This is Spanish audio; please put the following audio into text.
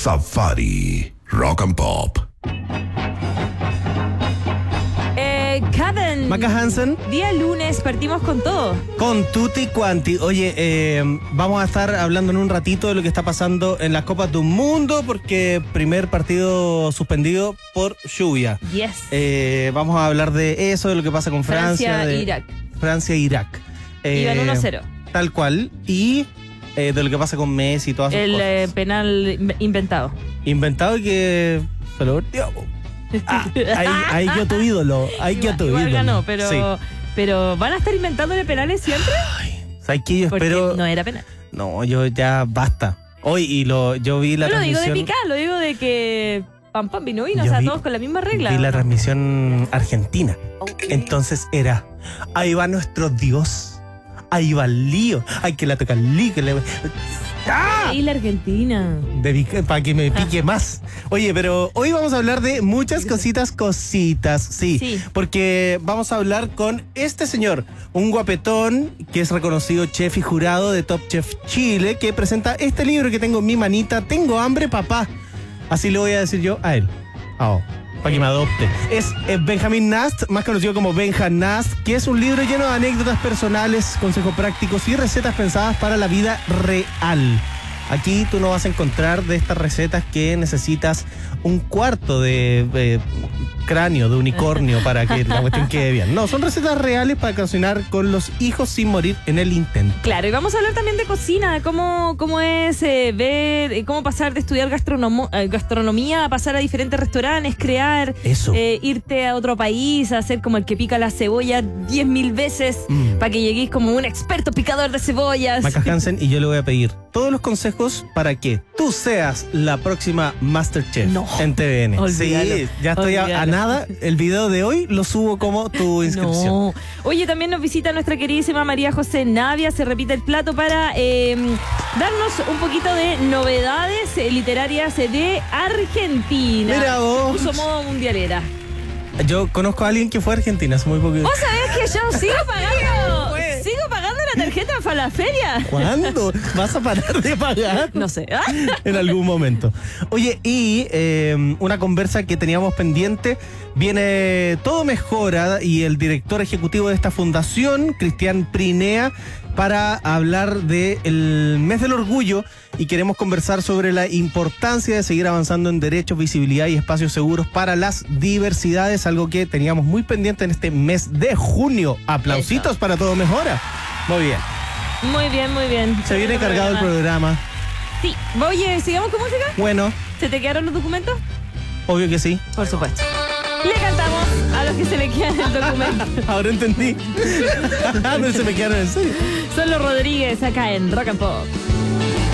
Safari Rock and Pop. Kevin. Maca Hansen. Día lunes, partimos con todo. Con Tutti Quanti. Oye, vamos a estar hablando en un ratito de lo que está pasando en las Copas del Mundo, porque primer partido suspendido por lluvia. Yes. Vamos a hablar de eso, de lo que pasa con Francia. Irak. Francia e Irak. Iban 1-0. Tal cual. Y de lo que pasa con Messi y todas esas cosas. El penal inventado. Inventado y que se lo volteó. Ahí quedó tu ídolo. Igual ganó, pero, sí. pero ¿van a estar inventándole penales siempre? ¿Sabes qué? Yo Porque espero. no era penal. No, yo ya basta. Hoy yo vi la No lo digo transmisión. de picar, lo digo de que pam vino, o Yo sea, vi- todos con la misma regla. Vi la transmisión argentina. Entonces era, ahí va nuestro Dios. Ahí va el lío. Hay que la toca el lío. ¡Ah! Y la Argentina. Para que me pique más. Oye, pero hoy vamos a hablar de muchas cositas, sí. Porque vamos a hablar con este señor, un guapetón que es reconocido chef y jurado de Top Chef Chile, que presenta este libro que tengo en mi manita, Tengo hambre, papá. Así le voy a decir yo a él. Para que me adopte. Es Benjamin Nast, más conocido como Benja Nast, que es un libro lleno de anécdotas personales, consejos prácticos y recetas pensadas para la vida real. Aquí tú no vas a encontrar de estas recetas que necesitas un cuarto de cráneo de unicornio para que la cuestión quede bien. No, son recetas reales para cocinar con los hijos sin morir en el intento. Claro, y vamos a hablar también de cocina, de cómo es ver, cómo pasar de estudiar gastronomía a pasar a diferentes restaurantes, crear, Eso. irte a otro país, hacer como el que pica la cebolla 10.000 veces para que lleguéis como un experto picador de cebollas. Maca Hansen, y yo le voy a pedir todos los consejos para que tú seas la próxima Masterchef en TVN. Olvídalo, Sí, ya estoy a nada. El video de hoy lo subo como tu inscripción. No. Oye, también nos visita nuestra queridísima María José Navia. Se repite el plato para darnos un poquito de novedades literarias de Argentina. Mira vos. Puso modo mundialera. Yo conozco a alguien que fue a Argentina hace muy poco. ¿Vos sabés que yo sigo pagando la tarjeta para la feria? ¿Cuándo vas a parar de pagar? No sé. En algún momento. Oye, y una conversa que teníamos pendiente, viene Todo Mejora y el director ejecutivo de esta fundación, Cristian Prinea, para hablar del mes del orgullo, y queremos conversar sobre la importancia de seguir avanzando en derechos, visibilidad y espacios seguros para las diversidades, algo que teníamos muy pendiente en este mes de junio. Aplausitos para Todo Mejora. Muy bien. Muy bien, muy bien. Se viene cargado el programa. Sí. Oye, ¿sigamos con música? Bueno, ¿Se te quedaron los documentos? obvio que sí. Por supuesto. Le cantamos a los que se le quedan el documento. Ahora entendí. No se me quedaron en serio. Son los Rodríguez acá en Rock and Pop.